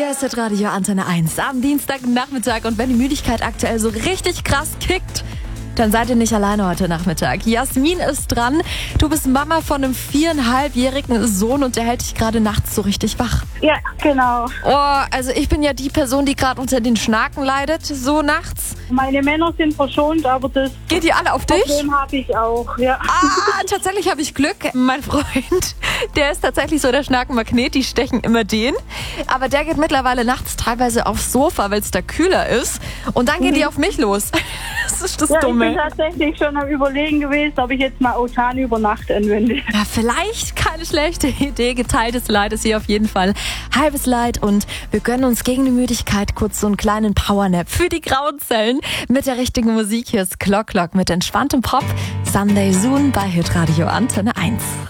Hier ist Radio Antenne 1 am Dienstagnachmittag und wenn die Müdigkeit aktuell so richtig krass kickt, dann seid ihr nicht alleine heute Nachmittag. Jasmin ist dran. Du bist Mama von einem 4,5-jährigen Sohn und der hält dich gerade nachts so richtig wach. Ja, genau. Oh, also ich bin ja die Person, die gerade unter den Schnaken leidet, so nachts. Meine Männer sind verschont, aber das Geht die alle auf dich? Problem habe ich auch, ja. Tatsächlich habe ich Glück. Mein Freund, der ist tatsächlich so der Schnakenmagnet, die stechen immer den. Aber der geht mittlerweile nachts teilweise aufs Sofa, weil es da kühler ist. Und dann gehen die auf mich los. Das ist das Ja, Dumme. ich bin tatsächlich schon am Überlegen gewesen, ob ich jetzt mal autan über Nacht anwende. Ja, vielleicht keine schlechte Idee. Geteiltes Leid ist hier auf jeden Fall halbes Leid. Und wir gönnen uns gegen die Müdigkeit kurz so einen kleinen Powernap für die grauen Zellen. Mit der richtigen Musik. Hier ist Clock Clock mit entspanntem Pop. Sunday Soon bei Hitradio Antenne 1.